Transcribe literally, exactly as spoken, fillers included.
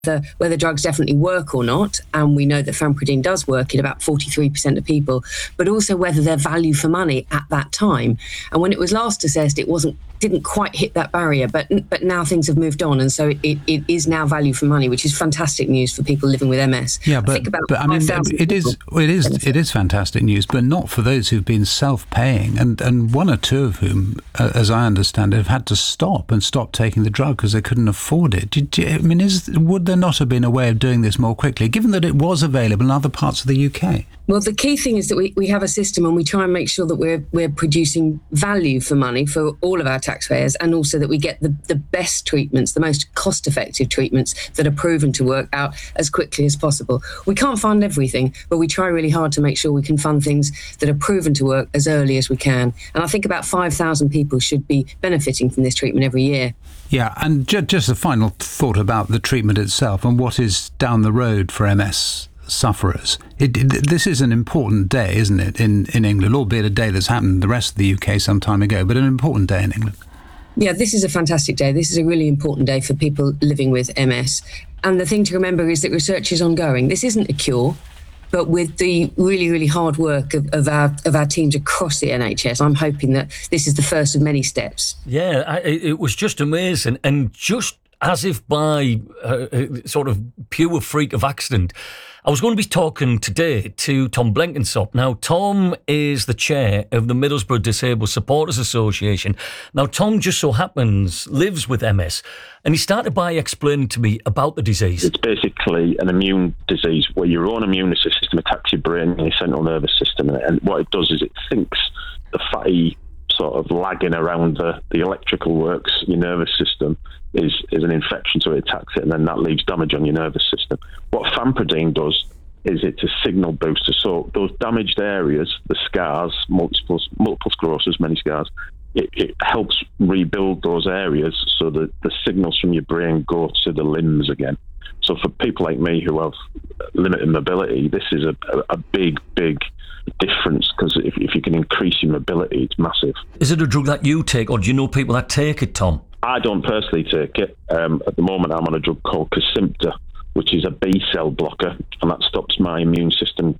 The, whether drugs definitely work or not, and we know that famotidine does work in about forty-three percent of people, but also whether they're value for money at that time. And when it was last assessed, it wasn't didn't quite hit that barrier, but but now things have moved on, and so it, it is now value for money, which is fantastic news for people living with M S. Yeah, but, I think about but I mean, it is it is benefit. it is fantastic news, but not for those who've been self-paying, and and one or two of whom, uh, as I understand it, have had to stop and stop taking the drug because they couldn't afford it. Did, I mean, is would there not have been a way of doing this more quickly, given that it was available in other parts of the U K? Well, the key thing is that we, we have a system, and we try and make sure that we're we're producing value for money for all of our taxpayers, and also that we get the, the best treatments, the most cost-effective treatments that are proven to work out as quickly as possible. We can't fund everything, but we try really hard to make sure we can fund things that are proven to work as early as we can. And I think about five thousand people should be benefiting from this treatment every year. Yeah, and ju- just a final thought about the treatment itself and what is down the road for M S sufferers. It, it, this is an important day, isn't it, in, in England, albeit a day that's happened in the rest of the U K some time ago, but an important day in England. Yeah, this is a fantastic day. This is a really important day for people living with M S. And the thing to remember is that research is ongoing. This isn't a cure, but with the really, really hard work of, of our of our teams across the N H S, I'm hoping that this is the first of many steps. Yeah, I, it was just amazing. And just as if by uh, sort of pure freak of accident, I was going to be talking today to Tom Blenkinsop. Now, Tom is the chair of the Middlesbrough Disabled Supporters Association. Now, Tom just so happens lives with M S, and he started by explaining to me about the disease. It's basically an immune disease where your own immune system attacks your brain and your central nervous system, and what it does is it thinks the fatty sort of lagging around the, the electrical works, your nervous system, is, is an infection, so it attacks it, and then that leaves damage on your nervous system. What famotidine does is it's a signal booster, so those damaged areas, the scars, multiple, multiple sclerosis, many scars, it, it helps rebuild those areas so that the signals from your brain go to the limbs again. So for people like me who have limited mobility, this is a, a, a big, big difference, because if, if you can increase your mobility, it's massive. Is it a drug that you take, or do you know people that take it, Tom? I don't personally take it. Um, at the moment, I'm on a drug called Kesimpta, which is a B-cell blocker, and that stops my immune system